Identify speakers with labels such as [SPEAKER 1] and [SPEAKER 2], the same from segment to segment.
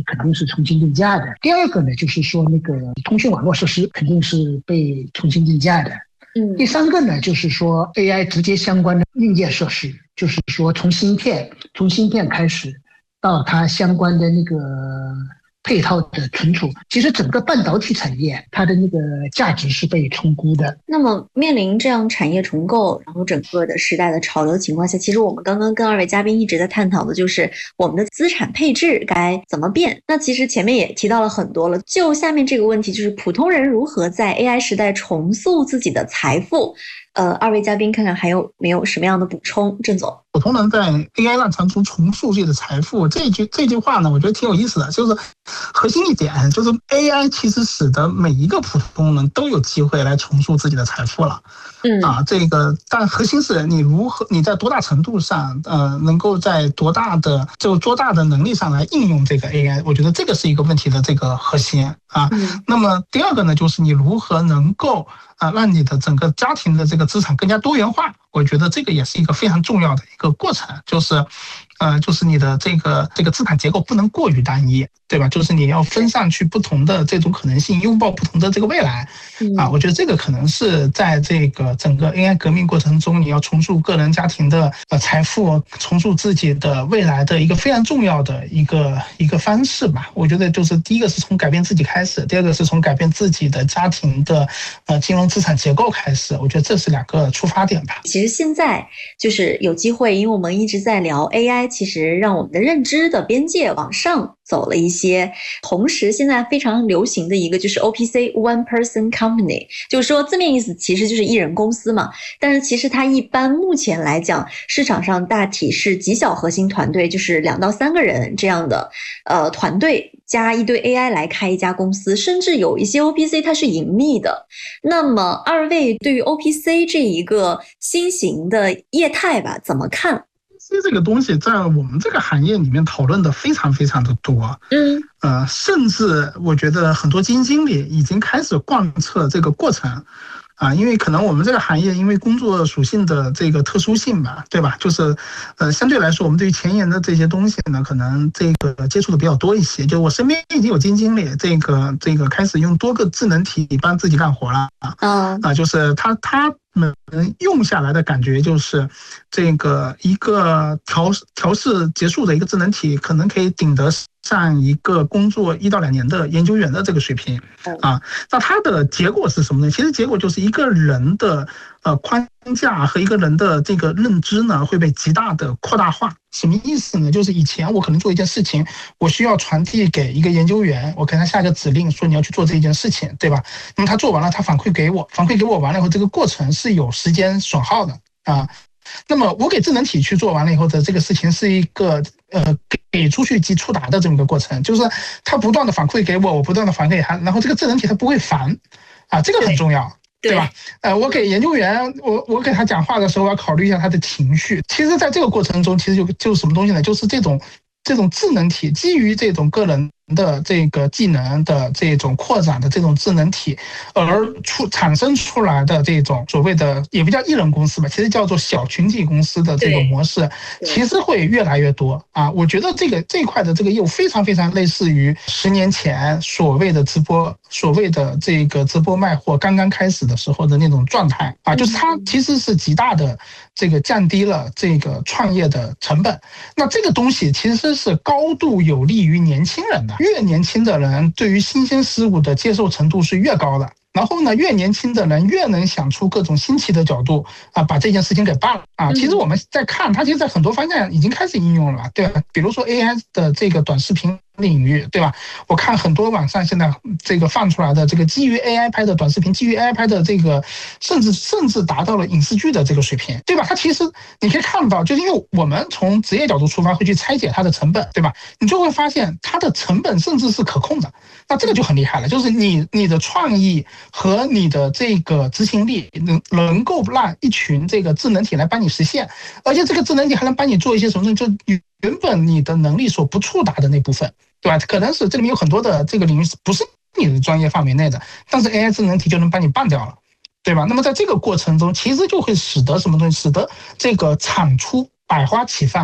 [SPEAKER 1] 肯定是重新定价的。第二个呢，就是说那个通讯网络设施肯定是被重新定价的。第三个呢，就是说 AI 直接相关的硬件设施，就是说从芯片开始到它相关的那个配套的存储，其实整个半导体产业它的那个价值是被重估的。
[SPEAKER 2] 那么面临这样产业重构，然后整个的时代的潮流的情况下，其实我们刚刚跟二位嘉宾一直在探讨的就是我们的资产配置该怎么变。那其实前面也提到了很多了，就下面这个问题，就是普通人如何在 AI 时代重塑自己的财富。二位嘉宾看看还有没有什么样的补充？郑总，
[SPEAKER 3] 普通人在 AI 浪潮中重塑自己的财富，这句话呢，我觉得挺有意思的。就是核心一点，就是 AI 其实使得每一个普通人都有机会来重塑自己的财富了。但核心是你在多大程度上，能够在多大的能力上来应用这个 AI， 我觉得这个是一个问题的这个核心啊。那么第二个呢，就是你如何能够让你的整个家庭的这个资产更加多元化，我觉得这个也是一个非常重要的一个过程，就是你的这个资产结构不能过于单一，对吧？就是你要分散去不同的这种可能性，拥抱不同的这个未来我觉得这个可能是在这个整个 AI 革命过程中，你要重塑个人家庭的财富，重塑自己的未来的一个非常重要的一个方式吧。我觉得就是第一个是从改变自己开始，第二个是从改变自己的家庭的金融资产结构开始，我觉得这是两个出发点吧。
[SPEAKER 2] 其实现在就是有机会，因为我们一直在聊 AI， 其实让我们的认知的边界往上走了一些。同时现在非常流行的一个就是 OPC One Person Company， 就是说字面意思其实就是一人公司嘛，但是其实它一般目前来讲市场上大体是极小核心团队，就是2到3个人这样的团队加一堆 AI 来开一家公司，甚至有一些 OPC 它是盈利的。那么二位对于 OPC 这一个新型的业态吧怎么看？
[SPEAKER 3] 这个东西在我们这个行业里面讨论的非常非常的多，甚至我觉得很多基金经理已经开始贯彻这个过程因为可能我们这个行业因为工作属性的这个特殊性吧，对吧？就是相对来说，我们对于前沿的这些东西呢，可能这个接触的比较多一些。就我身边已经有基金经理，这个开始用多个智能体帮自己干活了就是他们用下来的感觉就是这个一个调试结束的一个智能体，可能可以顶得上一个工作1到2年的研究员的这个水平那它的结果是什么呢？其实结果就是一个人的框架和一个人的这个认知呢会被极大的扩大化。什么意思呢？就是以前我可能做一件事情，我需要传递给一个研究员，我给他下个指令说你要去做这件事情，对吧？那么他做完了，他反馈给我完了以后，这个过程是有时间损耗的那么我给智能体去做完了以后的这个事情是一个给出去即触达的这么一个过程，就是他不断的反馈给我不断的反馈给他，然后这个智能体他不会烦这个很重要。对吧？我给研究员，我给他讲话的时候，我要考虑一下他的情绪。其实，在这个过程中，其实就是什么东西呢？就是这种智能体基于这种个人的这个技能的这种扩展的这种智能体，而产生出来的这种所谓的也不叫一人公司吧，其实叫做小群体公司的这个模式，其实会越来越多我觉得这一块的这个业务非常非常类似于10年前所谓的直播，所谓的这个直播卖货刚刚开始的时候的那种状态就是它其实是极大的这个降低了这个创业的成本。那这个东西其实是高度有利于年轻人的。越年轻的人对于新鲜事物的接受程度是越高的，然后呢，越年轻的人越能想出各种新奇的角度把这件事情给办了其实我们在看它，其实在很多方向已经开始应用了对吧？比如说 AI 的这个短视频领域，对吧？我看很多网上现在这个放出来的这个基于 AI 拍的短视频，基于 AI 拍的这个，甚至达到了影视剧的这个水平，对吧？它其实你可以看到，就是因为我们从职业角度出发会去拆解它的成本，对吧？你就会发现它的成本甚至是可控的，那这个就很厉害了，就是你的创意和你的这个执行力能够让一群这个智能体来帮你实现，而且这个智能体还能帮你做一些什么，就原本你的能力所不触达的那部分，对吧？可能是这里面有很多的这个领域不是你的专业范围内的，但是 AI 智能体就能帮你办掉了，对吧？那么在这个过程中，其实就会使得什么东西，使得这个产出百花齐放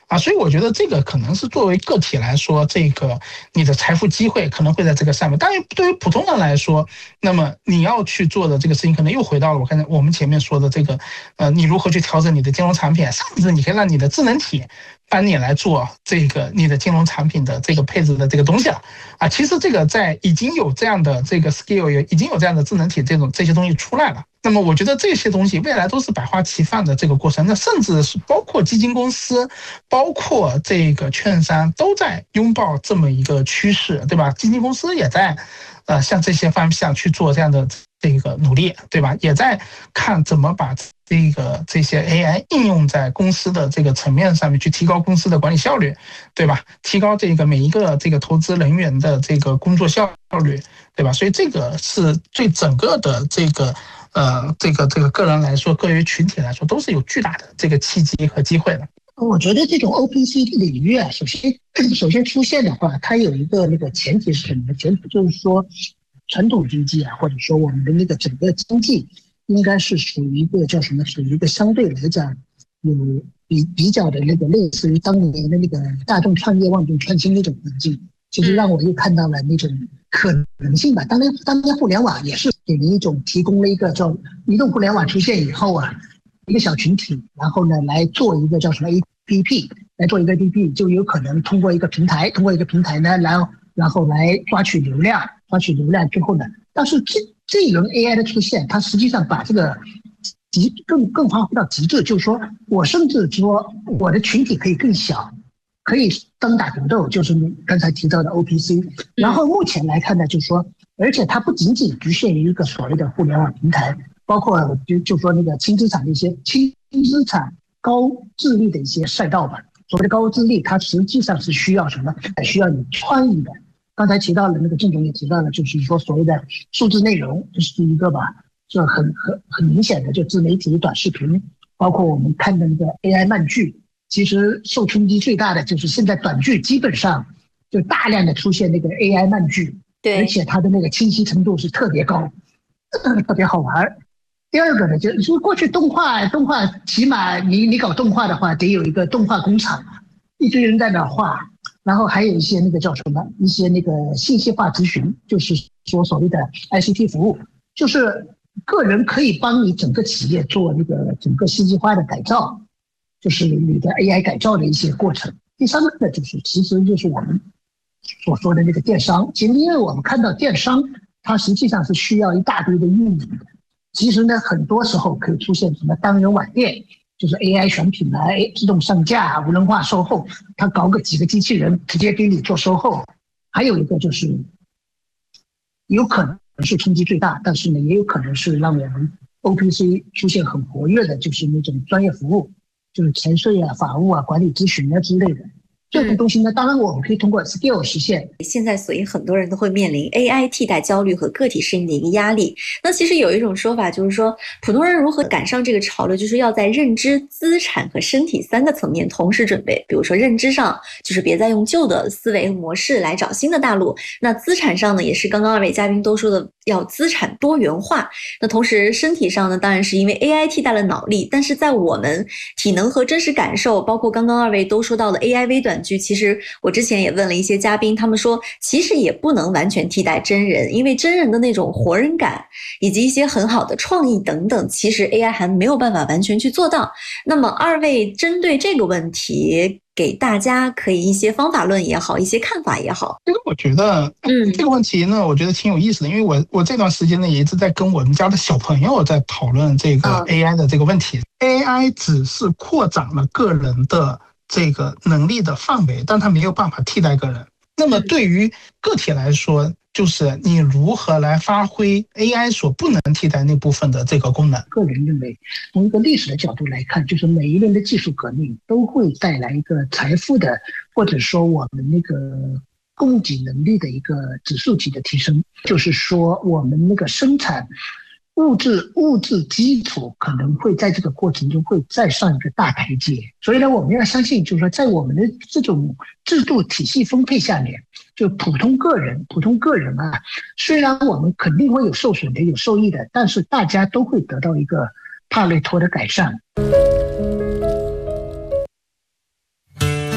[SPEAKER 3] 所以我觉得这个可能是作为个体来说，这个你的财富机会可能会在这个上面。当然，对于普通人来说，那么你要去做的这个事情，可能又回到了我们前面说的这个，你如何去调整你的金融产品，甚至你可以让你的智能体帮你来做这个你的金融产品的这个配置的这个东西其实这个在已经有这样的这个 skill， 已经有这样的智能体这些东西出来了。那么我觉得这些东西未来都是百花齐放的这个过程，那甚至是包括基金公司，包括这个券商都在拥抱这么一个趋势，对吧？基金公司也在向这些方向去做这样的这个努力，对吧？也在看怎么把这些 AI 应用在公司的这个层面上面，去提高公司的管理效率，对吧？提高这个每一个这个投资人员的这个工作效率，对吧？所以这个是对整个的这个个人来说，个人群体来说，都是有巨大的这个契机和机会的。
[SPEAKER 1] 我觉得这种 OPC 领域首先出现的话，它有一个那个前提是什么？前提就是说，传统经济或者说我们的那个整个经济，应该是属于一个叫什么？属于一个相对来讲有比较的那个类似于当年的那个大众创业、万众创新那种环境。其实让我又看到了那种可能性吧。当年互联网也是给人一种提供了一个叫移动互联网出现以后一个小群体，然后呢来做一个叫什么 APP， 来做一个 APP， 就有可能通过一个平台呢，然后来抓取流量之后呢，但是这一轮 AI 的出现，它实际上把这个更发挥到极致，就是说我甚至说我的群体可以更小，可以单打独斗，就是你刚才提到的 OPC。然后目前来看呢，就是说，而且它不仅仅局限于一个所谓的互联网平台，包括就说那个轻资产高智力的一些赛道吧。所谓的高智力，它实际上是需要什么？需要有创意的。刚才提到了那个郑总也提到了，就是说所谓的数字内容，这是一个吧，就很明显的，就自媒体、短视频，包括我们看的那个 AI 漫剧。其实受冲击最大的就是现在短剧基本上就大量的出现那个 AI 漫剧，对，而且它的那个清晰程度是特别高，特别好玩。第二个呢，就是过去动画起码你搞动画的话，得有一个动画工厂，一堆人在那画，然后还有一些那个叫什么，一些那个信息化咨询，就是说所谓的 ICT 服务，就是个人可以帮你整个企业做那个整个信息化的改造。就是你的 AI 改造的一些过程。第三个呢，其实就是我们所说的那个电商。其实因为我们看到电商，它实际上是需要一大堆的运营的。其实呢，很多时候可以出现什么单人网店，就是 AI 选品来自动上架、无人化售后，它搞个几个机器人直接给你做售后。还有一个就是有可能是冲击最大，但是呢，也有可能是让我们 OPC 出现很活跃的，就是那种专业服务。就是财税法务管理咨询之类的这种东西呢，当然我们可以通过 skill 实现。
[SPEAKER 2] 现在所以很多人都会面临 AI 替代焦虑和个体适应的一个压力。那其实有一种说法就是说，普通人如何赶上这个潮流，就是要在认知、资产和身体3个层面同时准备。比如说认知上，就是别再用旧的思维模式来找新的大陆。那资产上呢，也是刚刚2位嘉宾都说的要资产多元化。那同时身体上呢，当然是因为 AI 替代了脑力，但是在我们体能和真实感受，包括刚刚2位都说到的 AI 微短剧，其实我之前也问了一些嘉宾，他们说其实也不能完全替代真人，因为真人的那种活人感以及一些很好的创意等等，其实 AI 还没有办法完全去做到。那么2位针对这个问题给大家可以一些方法论也好，一些看法也好。
[SPEAKER 3] 这个我觉得这个问题呢，我觉得挺有意思的，因为我这段时间呢也一直在跟我们家的小朋友在讨论这个 AI 的这个问题。AI 只是扩展了个人的这个能力的范围，但它没有办法替代个人。那么对于个体来说，就是你如何来发挥 AI 所不能替代那部分的这个功能。
[SPEAKER 1] 个人认为，从一个历史的角度来看，就是每一轮的技术革命都会带来一个财富的，或者说我们那个供给能力的一个指数级的提升。就是说我们那个生产物质基础可能会在这个过程中会再上一个大台阶。所以呢，我们要相信，就是说在我们的这种制度体系分配下面，就普通个人虽然我们肯定会有受损的，有受益的，但是大家都会得到一个帕累托的改善。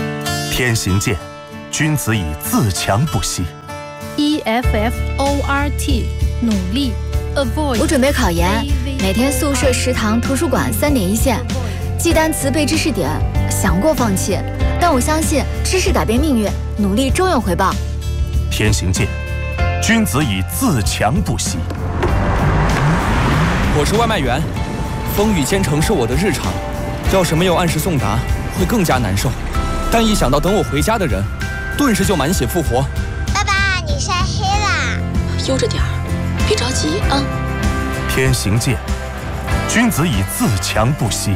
[SPEAKER 4] 天行健，君子以自强不息。
[SPEAKER 5] EFFORT 努力 Avoid。
[SPEAKER 6] 我准备考研，每天宿舍、食堂、图书馆3点一线，记单词、背知识点，想过放弃，但我相信知识改变命运，努力终有回报。
[SPEAKER 4] 天行健，君子以自强不息。
[SPEAKER 7] 我是外卖员，风雨兼程是我的日常，要是没有按时送达，会更加难受。但一想到等我回家的人，顿时就满血复活。
[SPEAKER 8] 爸爸，你晒黑啦！
[SPEAKER 9] 悠着点儿，别着急啊。
[SPEAKER 4] 天行健，君子以自强不息。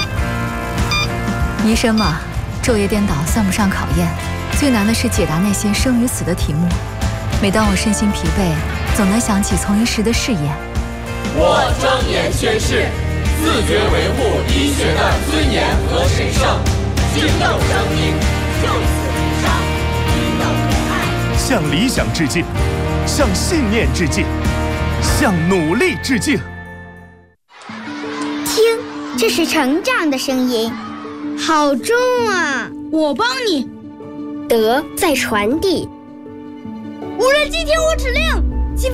[SPEAKER 6] 医生嘛，昼夜颠倒算不上考验，最难的是解答那些生与死的题目。每当我身心疲惫，总能想起从医时的誓言。
[SPEAKER 10] 我庄严宣誓，自觉维护医学的尊严和神圣，敬佑生命，就此无伤，应有仁爱。
[SPEAKER 4] 向理想致敬，向信念致敬，向努力致敬。
[SPEAKER 8] 听，这是成长的声音，好重啊！
[SPEAKER 11] 我帮你。
[SPEAKER 8] 德在传递。
[SPEAKER 11] 无人机天火指令，起飞！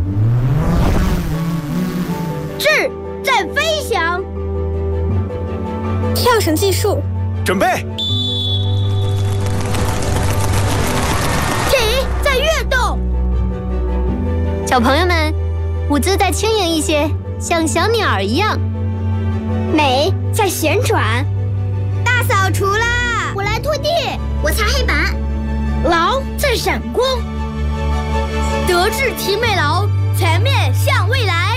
[SPEAKER 11] 智在飞翔。
[SPEAKER 8] 跳绳技术，
[SPEAKER 4] 准备。
[SPEAKER 11] 体在跃动。
[SPEAKER 12] 小朋友们，舞姿再轻盈一些，像小鸟一样。
[SPEAKER 8] 美在旋转。大扫除啦！
[SPEAKER 11] 我来拖地，
[SPEAKER 8] 我擦黑板。
[SPEAKER 11] 劳在闪光。德智体美劳，全面向未来。